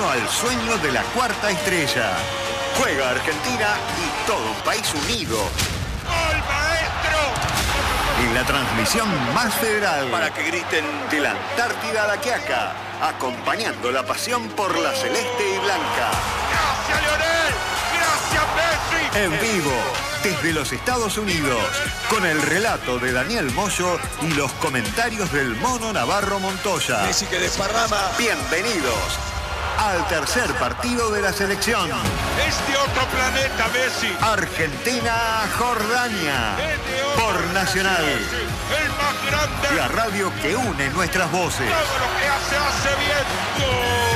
camino al sueño de la cuarta estrella. Juega Argentina y todo un país unido. ¡Gol, maestro! En la transmisión más federal. Para que griten de la Antártida a la Quiaca, acompañando la pasión por la celeste y blanca. ¡Gracias, Lionel! ¡Gracias, Messi! En vivo, desde los Estados Unidos, con el relato de Daniel Moyo y los comentarios del Mono Navarro Montoya. Messi que desparrama. Bienvenidos al tercer partido de la selección. Es de otro planeta, Messi. Argentina-Jordania. Por Nacional. El más grande. La radio que une nuestras voces. Todo lo que hace bien. ¡Gol!